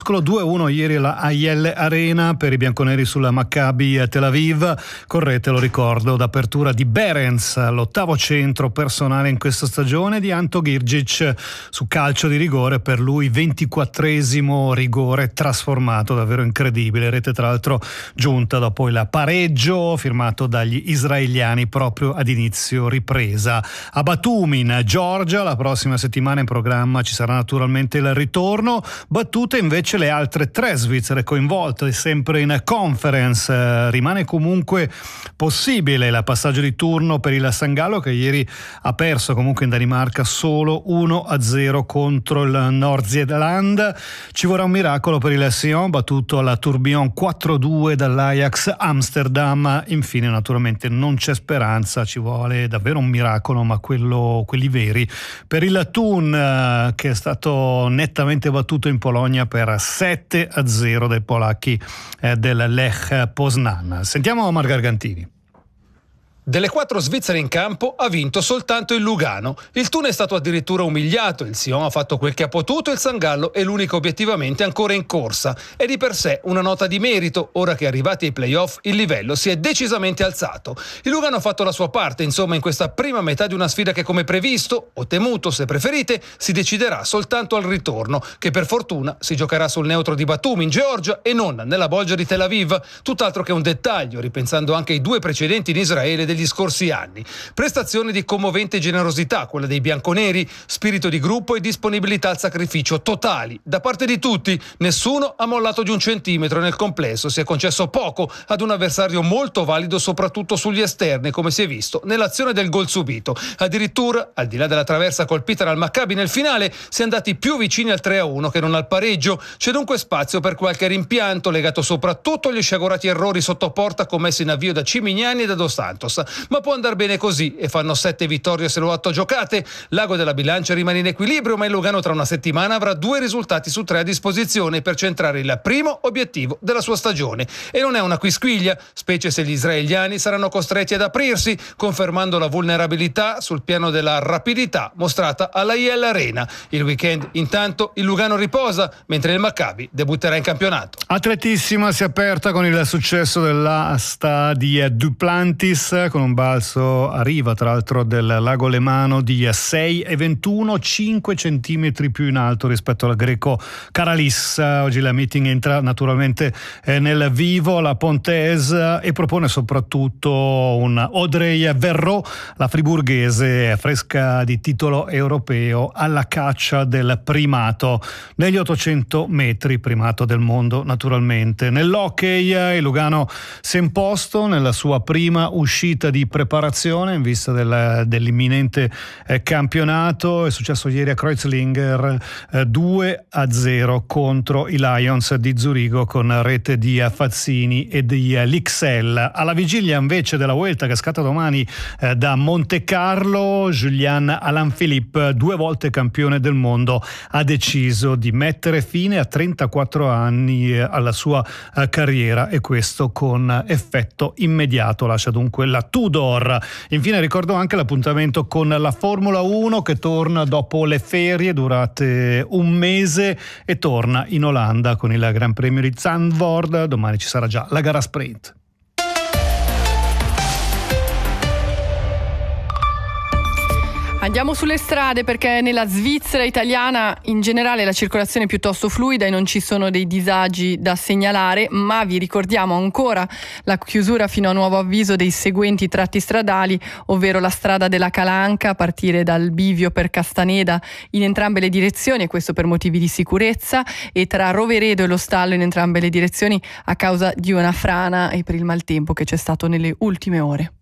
2-1 ieri alla Ayel Arena per i bianconeri sulla Maccabi Tel Aviv, con rete, lo ricordo, d'apertura di Behrens, l'ottavo centro personale in questa stagione di Anto Girgic, su calcio di rigore, per lui 24esimo rigore trasformato, davvero incredibile, rete tra l'altro giunta dopo il pareggio firmato dagli israeliani proprio ad inizio ripresa. A Batumi in Georgia la prossima settimana in programma ci sarà naturalmente il ritorno, battute invece le altre 3 svizzere coinvolte sempre in conference. Rimane comunque possibile il passaggio di turno per il San Gallo, che ieri ha perso comunque in Danimarca solo 1-0 contro il Nordsjælland. Ci vorrà un miracolo per il Sion, battuto alla Tourbillon 4-2 dall'Ajax Amsterdam. Infine naturalmente non c'è speranza, ci vuole davvero un miracolo, ma quelli veri, per il Thun, che è stato nettamente battuto in Polonia per 7-0 dai polacchi del Lech Poznan. Sentiamo Marco Gargantini. Delle 4 svizzere in campo ha vinto soltanto il Lugano. Il Thun è stato addirittura umiliato, il Sion ha fatto quel che ha potuto e il San Gallo è l'unico obiettivamente ancora in corsa. È di per sé una nota di merito, ora che arrivati ai playoff il livello si è decisamente alzato. Il Lugano ha fatto la sua parte, insomma, in questa prima metà di una sfida che, come previsto, o temuto se preferite, si deciderà soltanto al ritorno, che per fortuna si giocherà sul neutro di Batumi in Georgia e non nella bolgia di Tel Aviv, tutt'altro che un dettaglio, ripensando anche ai 2 precedenti in Israele degli scorsi anni. Prestazione di commovente generosità, quella dei bianconeri, spirito di gruppo e disponibilità al sacrificio totali da parte di tutti. Nessuno ha mollato di un centimetro e nel complesso si è concesso poco ad un avversario molto valido soprattutto sugli esterni, come si è visto nell'azione del gol subito. Addirittura, al di là della traversa colpita dal Maccabi nel finale, si è andati più vicini al 3-1 che non al pareggio. C'è dunque spazio per qualche rimpianto legato soprattutto agli sciagurati errori sotto porta commessi in avvio da Cimignani e da Dos Santos. Ma può andare bene così e fanno 7 vittorie se 8 giocate. L'ago della bilancia rimane in equilibrio, ma il Lugano tra una settimana avrà 2 risultati su 3 a disposizione per centrare il primo obiettivo della sua stagione. E non è una quisquiglia, specie se gli israeliani saranno costretti ad aprirsi, confermando la vulnerabilità sul piano della rapidità mostrata alla IL Arena. Il weekend intanto il Lugano riposa, mentre il Maccabi debutterà in campionato. Atletissima si è aperta con il successo dell'asta di Duplantis, con un balzo a riva tra l'altro del lago Lemano di 6,21, 5 centimetri più in alto rispetto al greco Karalis. Oggi la meeting entra naturalmente nel vivo, la Pontaise, e propone soprattutto un Audrey Verreau, la friburghese fresca di titolo europeo, alla caccia del primato negli 800 metri, primato del mondo naturalmente. Nell'hockey il Lugano si è imposto nella sua prima uscita di preparazione in vista dell'imminente campionato. È successo ieri a Kreuzlinger, 2-0 contro i Lions di Zurigo, con rete di Fazzini e di Lixel. Alla vigilia invece della Vuelta che scatta domani da Monte Carlo, Julian Alaphilippe, 2 volte campione del mondo, ha deciso di mettere fine a 34 anni alla sua carriera, e questo con effetto immediato. Lascia dunque la Tudor. Infine ricordo anche l'appuntamento con la Formula 1, che torna dopo le ferie durate un mese e torna in Olanda con il Gran Premio di Zandvoort. Domani ci sarà già la gara sprint. Andiamo sulle strade, perché nella Svizzera italiana in generale la circolazione è piuttosto fluida e non ci sono dei disagi da segnalare, ma vi ricordiamo ancora la chiusura fino a nuovo avviso dei seguenti tratti stradali, ovvero la strada della Calanca a partire dal bivio per Castaneda in entrambe le direzioni, e questo per motivi di sicurezza, e tra Roveredo e lo Stallo in entrambe le direzioni a causa di una frana e per il maltempo che c'è stato nelle ultime ore.